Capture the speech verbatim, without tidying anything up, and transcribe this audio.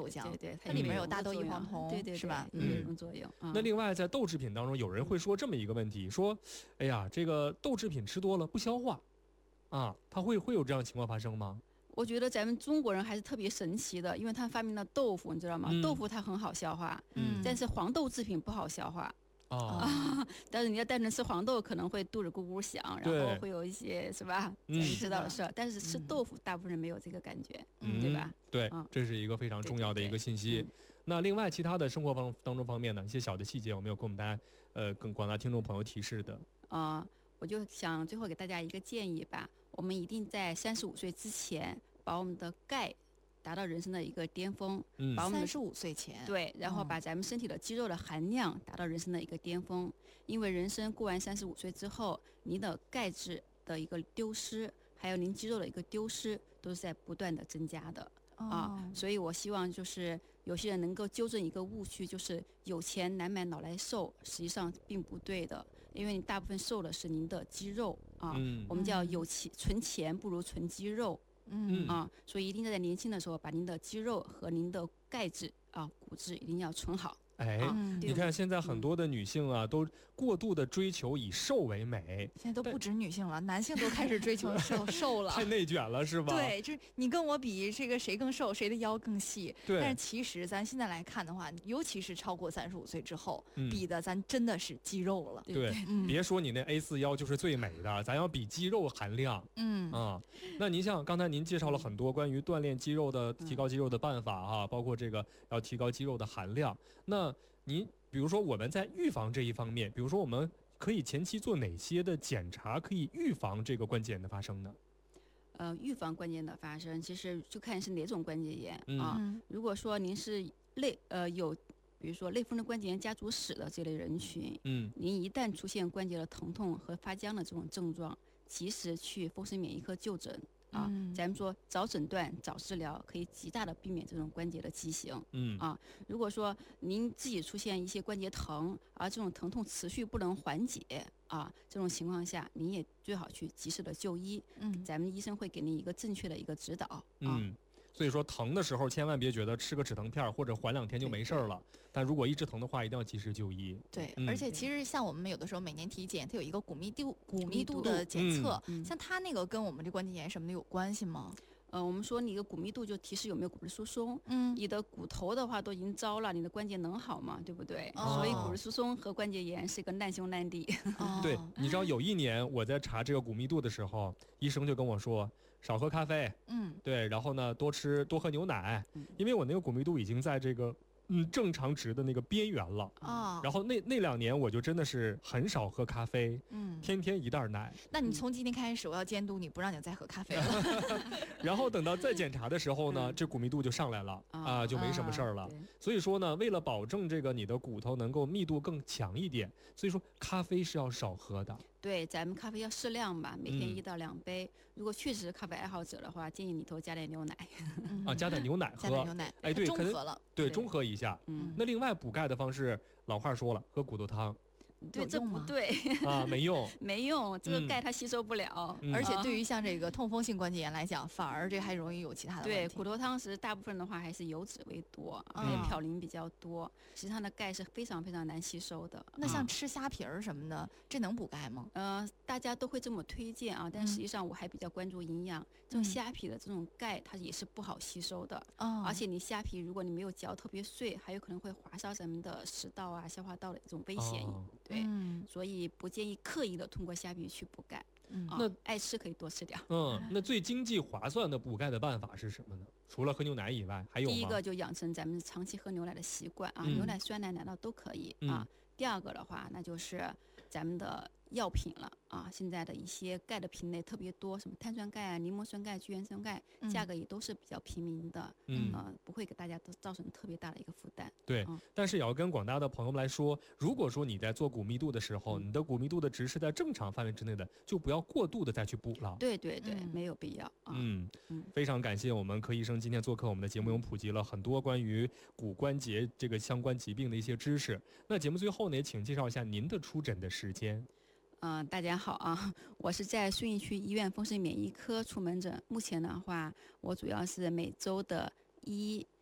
豆浆， 对对， 它里面有大豆异黄酮， 对对， 是吧？ 有这种作用。 那另外在豆制品当中，有人会说这么一个问题，说，哎呀，这个豆制品吃多了不消化，啊，它会会有这样的情况发生吗？ 我觉得咱们中国人还是特别神奇的，因为他发明了豆腐，你知道吗？ 嗯、 豆腐它很好消化， 嗯， 但是黄豆制品不好消化。 哦、 啊，但是你要单纯吃黄豆，可能会肚子咕咕响，然后会有一些是吧？ 嗯， 知道的事儿。但是吃豆腐，大部分人没有这个感觉， 嗯、 对吧？ 对，嗯、这是一个非常重要的一个信息。 对对对那另外其他的生活方当中方面呢，一些小的细节，有没有给我们大家呃跟广大听众朋友提示的？ 啊、呃，我就想最后给大家一个建议吧，我们一定在三十五岁之前把我们的钙达到人生的一个巅峰， 嗯， 把我们三十五岁前对，然后把咱们身体的肌肉的含量达到人生的一个巅峰，因为人生过完三十五岁之后，您的钙质的一个丢失，还有您肌肉的一个丢失，都是在不断的增加的。 哦、 啊，所以我希望就是有些人能够纠正一个误区，就是有钱难买老来瘦，实际上并不对的，因为你大部分瘦的是您的肌肉啊， 嗯、 我们叫有钱存钱不如存肌肉。 嗯啊，所以一定在年轻的时候把您的肌肉和您的钙质啊、骨质一定要存好。 哎、 嗯， 你看现在很多的女性啊，嗯、都过度的追求以瘦为美。 现在都不止女性了，男性都开始追求瘦瘦了， 太内卷了是吧？ 对，就是你跟我比，这个谁更瘦，谁的腰更细。 对。 但是其实咱现在来看的话，尤其是超过三十五岁之后， 嗯、 比的咱真的是肌肉了。 对， 嗯、 别说你那 A 四 腰就是最美的，咱要比肌肉含量。 嗯啊，那您像刚才您介绍了很多关于锻炼肌肉的、提高肌肉的办法哈、啊，包括这个要提高肌肉的含量。那您比如说我们在预防这一方面，比如说我们可以前期做哪些的检查，可以预防这个关节炎的发生呢？ 呃，预防关节炎的发生，其实就看是哪种关节炎、 嗯、 啊。如果说您是类呃有，比如说类风湿关节炎家族史的这类人群， 嗯， 您一旦出现关节的疼痛和发僵的这种症状，及时去风湿免疫科就诊。啊，咱们说早诊断、早治疗，可以极大的避免这种关节的畸形。 嗯啊，如果说您自己出现一些关节疼，而这种疼痛持续不能缓解啊，这种情况下，您也最好去及时的就医。 嗯， 咱们医生会给您一个正确的一个指导。啊、 嗯。所以说疼的时候千万别觉得吃个止疼片或者缓两天就没事儿了，但如果一直疼的话，一定要及时就医。 对， 嗯、 而且其实像我们有的时候每年体检，它有一个骨密度骨密度的检测， 嗯、 像它那个跟我们这关节炎什么的有关系吗？ 呃，我们说你的骨密度就提示有没有骨质疏松， 嗯， 你的骨头的话都已经糟了，你的关节能好吗？对不对？ 哦、 所以骨质疏松和关节炎是一个难兄难弟。 哦、 对，你知道有一年我在查这个骨密度的时候，医生就跟我说少喝咖啡， 嗯， 对，然后呢多吃多喝牛奶， 嗯、 因为我那个骨密度已经在这个。嗯，正常值的那个边缘了啊、 哦。然后那那两年我就真的是很少喝咖啡， 嗯， 天天一袋奶。 那你从今天开始，我要监督你，不让你再喝咖啡了。 然后等到再检查的时候呢， 嗯、 这骨密度就上来了、嗯、啊，就没什么事儿了。 啊、 所以说呢，为了保证这个你的骨头能够密度更强一点，所以说咖啡是要少喝的。 对，咱们咖啡要适量吧，每天一到两杯。 嗯、 如果确实是咖啡爱好者的话，建议里头加点牛奶。 啊，加点牛奶喝， 加点牛奶， 哎，对， 中和了， 对，中和一下。 嗯， 那另外补钙的方式，老话说了，喝骨头汤。 对，这不对啊，没用， 没用，这个钙它吸收不了， 嗯、 而且对于像这个痛风性关节炎来讲，反而这还容易有其他的问题。 对，骨头汤是大部分的话还是油脂为多，而且嘌呤比较多，实际上的钙是非常非常难吸收的。 那像吃虾皮儿什么的，这能补钙吗？ 呃，大家都会这么推荐啊，但实际上我还比较关注营养。这种虾皮的这种钙，它也是不好吸收的， 嗯、 而且你虾皮如果你没有嚼特别碎，还有可能会划伤咱们的食道啊、消化道的一种危险。 哦、 对， 嗯、 所以不建议刻意的通过虾皮去补钙。 嗯， 啊、 那爱吃可以多吃点。 嗯，那最经济划算的补钙的办法是什么呢？除了喝牛奶以外，还有吗？ 第一个就养成咱们长期喝牛奶的习惯啊， 嗯、 牛奶、酸奶、奶酪都可以、 嗯、 啊。第二个的话，那就是咱们的药品了啊。现在的一些钙的品类特别多，什么碳酸钙啊、柠檬酸钙、聚元酸钙， 嗯、 价格也都是比较平民的， 嗯， 呃，不会给大家都造成特别大的一个负担。 对， 嗯、 但是也要跟广大的朋友们来说，如果说你在做骨密度的时候， 嗯、 你的骨密度的值是在正常范围之内的，就不要过度的再去补了。 对对对， 嗯、 没有必要啊。 嗯嗯， 非常感谢我们柯医生今天做客我们的节目，又普及了很多关于骨关节这个相关疾病的一些知识。那节目最后呢，也请介绍一下您的出诊的时间。 嗯、呃，大家好啊，我是在顺义区医院风湿免疫科出门诊。目前的话，我主要是每周的一、